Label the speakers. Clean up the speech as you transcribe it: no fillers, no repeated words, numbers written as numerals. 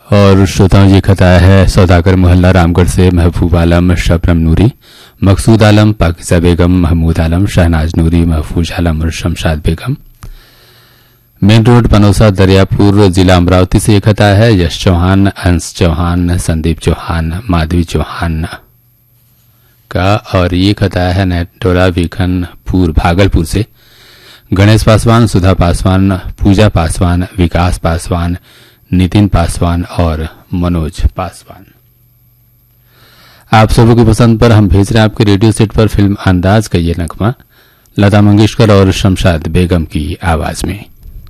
Speaker 1: और श्रोताओं जी खत आया है सौदागर मोहल्ला रामगढ़ से महबूब आलम, शबनम नूरी, मकसूद आलम, पाकिज़ा बेगम, महमूद आलम, शहनाज नूरी, महफूज आलम और शमशाद बेगम। मेन रोड पनौसा दरियापुर जिला अमरावती से खत आया है यश चौहान, अंश चौहान, संदीप चौहान, माधवी चौहान का। और ये खत आया है नेटोला वीखनपुर भागलपुर से गणेश पासवान, सुधा पासवान, पूजा पासवान, विकास पासवान, नितिन पासवान और मनोज पासवान। आप सबों की पसंद पर हम भेज रहे हैं आपके रेडियो सेट पर फिल्म अंदाज का ये नगमा लता मंगेशकर और शमशाद बेगम की आवाज में।